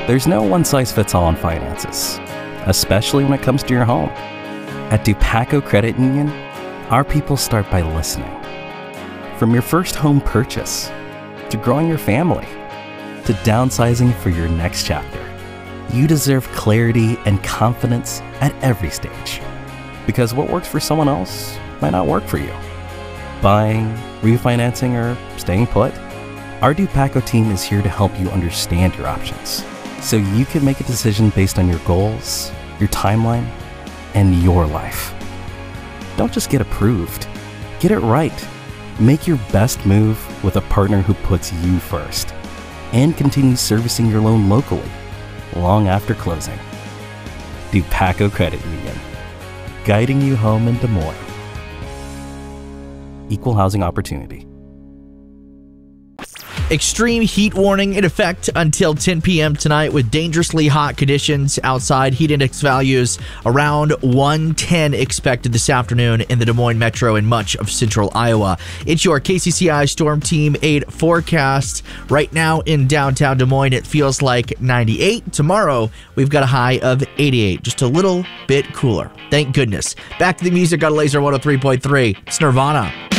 There's no one-size-fits-all on finances, especially when it comes to your home. At Dupaco Credit Union, our people start by listening. From your first home purchase, to growing your family, to downsizing for your next chapter, you deserve clarity and confidence at every stage. Because what works for someone else might not work for you. Buying, refinancing, or staying put, our Dupaco team is here to help you understand your options, so you can make a decision based on your goals, your timeline, and your life. Don't just get approved, get it right. Make your best move with a partner who puts you first and continues servicing your loan locally long after closing. Dupaco Credit Union, guiding you home in Des Moines. Equal housing opportunity. Extreme heat warning in effect until 10 p.m. tonight with dangerously hot conditions outside. Heat index values around 110 expected this afternoon in the Des Moines metro and much of central Iowa. It's your KCCI Storm Team 8 forecast. Right now in downtown Des Moines, it feels like 98. Tomorrow, we've got a high of 88, just a little bit cooler. Thank goodness. Back to the music on Laser 103.3. It's Nirvana.